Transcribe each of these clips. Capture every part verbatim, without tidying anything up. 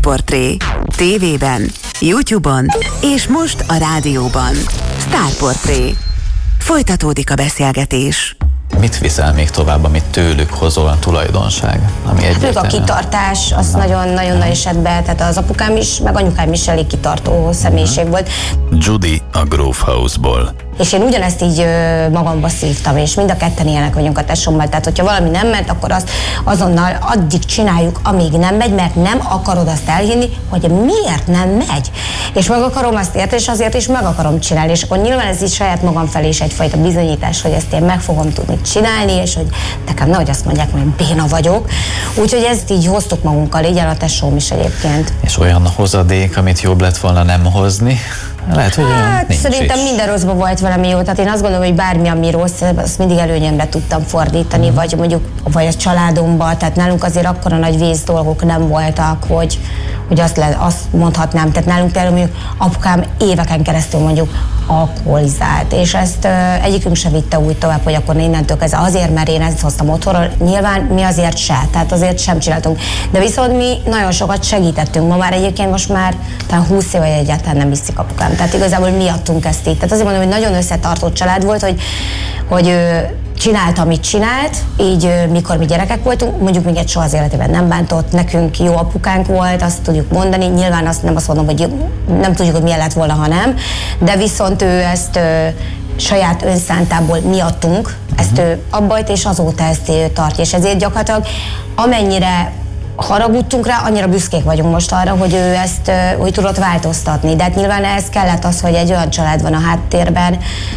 Sztárportré. Tévében, YouTube-on és most a rádióban. Sztárportré. Folytatódik a beszélgetés. Mit viszel még tovább, amit tőlük hozol a tulajdonság? Ami hát a kitartás, az nagyon-nagyon nagy esetben, tehát az apukám is, meg anyukám is elég kitartó személyiség volt. Judy a Grove House-ból. És én ugyanezt így ö, magamba szívtam, és mind a ketten ilyenek vagyunk a tesómmal. Tehát, hogyha valami nem ment, akkor azt azonnal addig csináljuk, amíg nem megy, mert nem akarod azt elhinni, hogy miért nem megy. És meg akarom azt érteni, és azért is meg akarom csinálni. És akkor nyilván ez így saját magam felé is egyfajta bizonyítás, hogy ezt én meg fogom tudni csinálni, és hogy nekem nehogy azt mondják, hogy béna vagyok. Úgyhogy ezt így hoztuk magunkkal, így el a tesóm is egyébként. És olyan hozadék, amit jobb lett volna nem hozni? Lehet, hogy hát, nincs szerintem is. Minden rosszban volt valami jó. Tehát én azt gondolom, hogy bármi, ami rossz, azt mindig előnyömre tudtam fordítani, mm. vagy mondjuk vagy a családomban. Tehát nálunk azért akkora nagy vész dolgok nem voltak, hogy, hogy azt, le, azt mondhatnám. Tehát nálunk például mondjuk apukám éveken keresztül mondjuk alkoholizált, és ezt uh, egyikünk se vitte úgy tovább, hogy akkor innentől kezdve azért, mert én ezt hoztam otthonról. Nyilván mi azért se, tehát azért sem csináltunk. De viszont mi nagyon sokat segítettünk. Ma már egyébként most már talán húsz éve egyáltalán nem viszik apukám. Tehát igazából miattunk ezt így. Tehát azért mondom, hogy nagyon összetartott család volt, hogy, hogy ő csinálta, amit csinált, így mikor mi gyerekek voltunk, mondjuk minket soha az életében nem bántott, nekünk jó apukánk volt, azt tudjuk mondani, nyilván azt nem azt mondom, hogy nem tudjuk, hogy milyen lett volna, ha nem, de viszont ő ezt ö, saját önszántából miattunk, ezt ő abbajt, és azóta ezt ő tartja, és ezért gyakorlatilag amennyire haragudtunk rá, annyira büszkék vagyunk most arra, hogy ő ezt hogy tudott változtatni. De hát nyilván ehhez kellett az, hogy egy olyan család van a háttérben,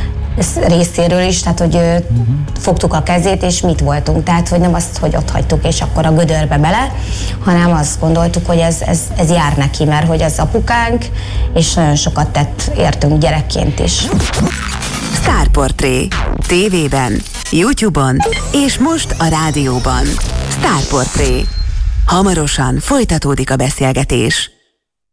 részéről is, tehát hogy uh-huh. fogtuk a kezét, és mit voltunk. Tehát, hogy nem azt, hogy ott hagytuk, és akkor a gödörbe bele, hanem azt gondoltuk, hogy ez, ez, ez jár neki, mert hogy az apukánk, és nagyon sokat tett értünk gyerekként is. Sztárportré. Tévében, YouTube-on és most a rádióban. Sztárportré. Hamarosan folytatódik a beszélgetés.